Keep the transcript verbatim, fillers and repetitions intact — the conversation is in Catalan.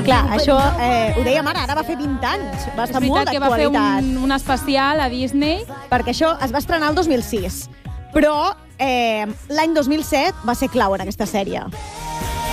Clar, això eh, ho dèiem ara, ara va fer vint anys. Va estar molt d'actualitat. És veritat que va fer un, un especial a Disney. Perquè això es va estrenar el dos mil sis. Però eh, l'any dos mil set va ser clau en aquesta sèrie.